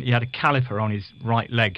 he had a caliper on his right leg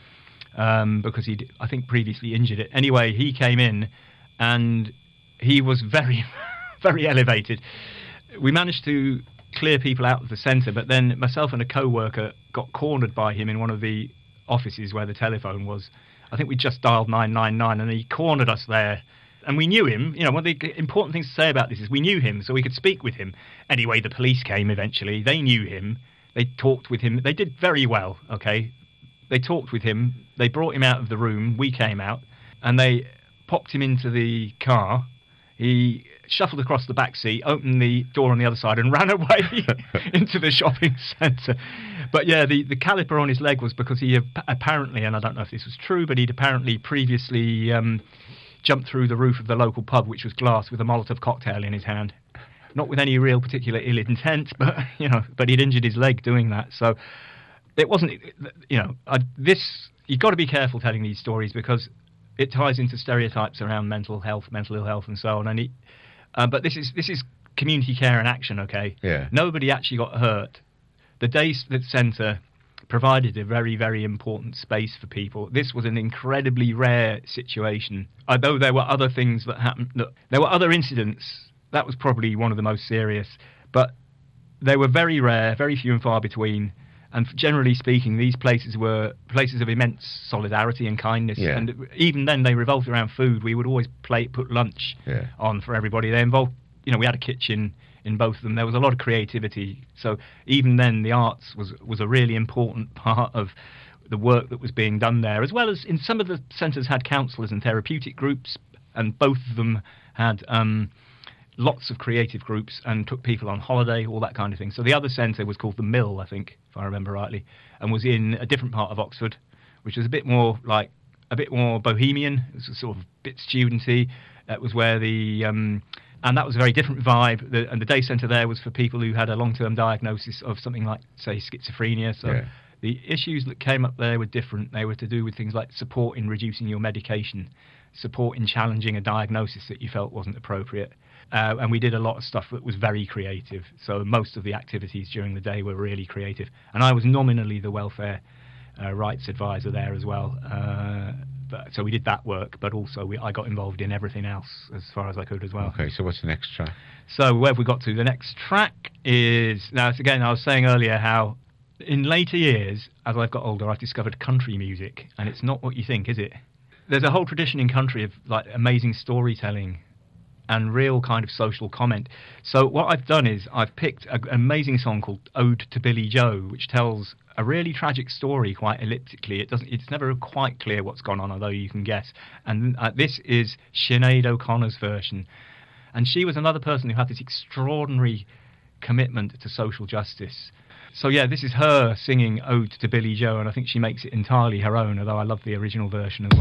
because he'd, I think, previously injured it. Anyway, he came in and he was very, very elevated. We managed to clear people out of the centre, but then myself and a co-worker got cornered by him in one of the offices where the telephone was. I think we just dialed 999 and he cornered us there. And we knew him. You know, one of the important things to say about this is we knew him, so we could speak with him. Anyway, the police came eventually. They knew him. They talked with him. They did very well, okay? They talked with him. They brought him out of the room. We came out. And they popped him into the car. He shuffled across the back seat, opened the door on the other side, and ran away into the shopping centre. But yeah, the caliper on his leg was because he apparently, and I don't know if this was true, but he'd apparently previously jumped through the roof of the local pub, which was glass, with a Molotov cocktail in his hand. Not with any real particular ill intent, but but he'd injured his leg doing that. So it wasn't, you've got to be careful telling these stories because it ties into stereotypes around mental ill health, and so on. And but this is community care in action, okay? Yeah. Nobody actually got hurt. The day centre provided a very, very important space for people. This was an incredibly rare situation. Although there were other things that happened, there were other incidents. That was probably one of the most serious, but they were very rare, very few and far between. And generally speaking, these places were places of immense solidarity and kindness. Yeah. And even then, they revolved around food. We would always put lunch on for everybody. They involved, we had a kitchen in both of them. There was a lot of creativity. So even then, the arts was a really important part of the work that was being done there, as well as in some of the centres had counsellors and therapeutic groups, and both of them had lots of creative groups and took people on holiday, all that kind of thing. So the other centre was called the Mill, I think, if I remember rightly, and was in a different part of Oxford, which was a bit more bohemian. It was a sort of bit studenty. That was where and that was a very different vibe. And the day centre there was for people who had a long-term diagnosis of something like, say, schizophrenia. So the issues that came up there were different. They were to do with things like support in reducing your medication, support in challenging a diagnosis that you felt wasn't appropriate. And we did a lot of stuff that was very creative. So most of the activities during the day were really creative. And I was nominally the welfare rights advisor there as well. So we did that work, but also I got involved in everything else as far as I could as well. Okay, so what's the next track? So where have we got to? The next track is... Now, it's again, I was saying earlier how in later years, as I've got older, I've discovered country music. And it's not what you think, is it? There's a whole tradition in country of like amazing storytelling and real kind of social comment. So what I've done is I've picked an amazing song called Ode to Billy Joe, which tells a really tragic story quite elliptically. It's never quite clear what's gone on, although you can guess. And this is Sinead O'Connor's version. And she was another person who had this extraordinary commitment to social justice. So yeah, this is her singing Ode to Billy Joe, and I think she makes it entirely her own, although I love the original version as well.